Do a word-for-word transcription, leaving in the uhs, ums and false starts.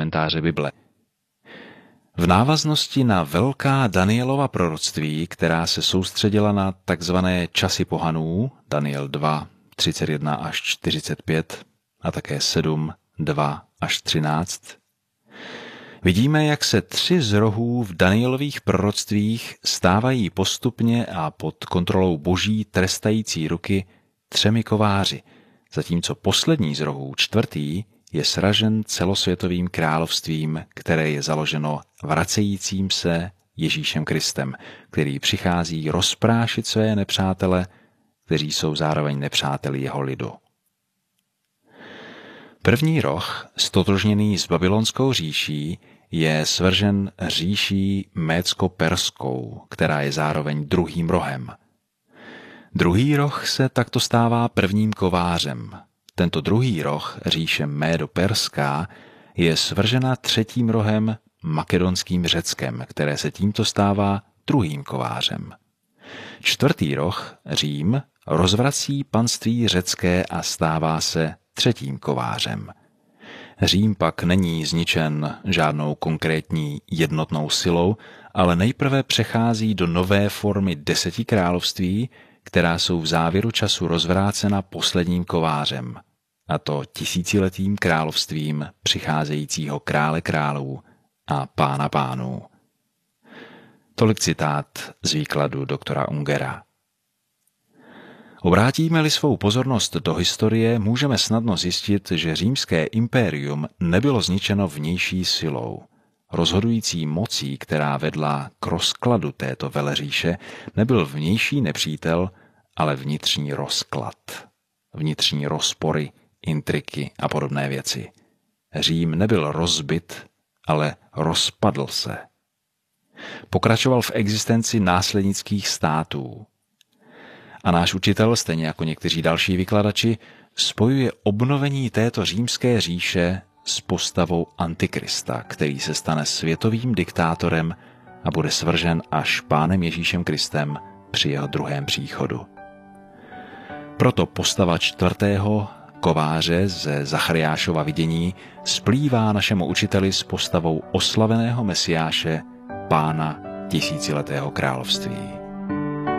komentáře Bible. V návaznosti na velká Danielova proroctví, která se soustředila na takzvané časy pohanů, Daniel dva, třicet jedna až čtyřicet pět a také sedm, dva až třináct, vidíme, jak se tři z rohů v Danielových proroctvích stávají postupně a pod kontrolou boží trestající ruky třemi kováři, zatímco poslední z rohů, čtvrtý, je sražen celosvětovým královstvím, které je založeno vracejícím se Ježíšem Kristem, který přichází rozprášit své nepřátele, kteří jsou zároveň nepřáteli jeho lidu. První roh, stotožněný s babylonskou říší, je svržen říší mécko-perskou, která je zároveň druhým rohem. Druhý roh se takto stává prvním kovářem. Tento druhý roh, říše médo-perská, je svržena třetím rohem, makedonským Řeckem, které se tímto stává druhým kovářem. Čtvrtý roh, Řím, rozvrací panství řecké a stává se třetím kovářem. Řím pak není zničen žádnou konkrétní jednotnou silou, ale nejprve přechází do nové formy deseti království, která jsou v závěru času rozvrácena posledním kovářem, a to tisíciletým královstvím přicházejícího krále králů a pána pánů. Tolik citát z výkladu doktora Ungera. Obrátíme-li svou pozornost do historie, můžeme snadno zjistit, že římské impérium nebylo zničeno vnější silou. Rozhodující mocí, která vedla k rozkladu této veleříše, nebyl vnější nepřítel, ale vnitřní rozklad, vnitřní rozpory, intriky a podobné věci. Řím nebyl rozbit, ale rozpadl se. Pokračoval v existenci následnických států. A náš učitel, stejně jako někteří další vykladači, spojuje obnovení této římské říše s postavou Antikrista, který se stane světovým diktátorem a bude svržen až pánem Ježíšem Kristem při jeho druhém příchodu. Proto postava čtvrtého kováře ze Zachariášova vidění splývá našemu učiteli s postavou oslaveného Mesiáše, pána tisíciletého království.